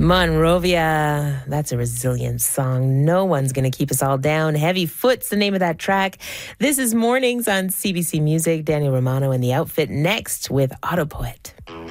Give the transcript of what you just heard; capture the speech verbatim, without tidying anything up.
Monrovia, that's a resilient song. No one's going to keep us all down. Heavy Foot's the name of that track. This is Mornings on C B C Music. Daniel Romano and the Outfit next with Autopoet.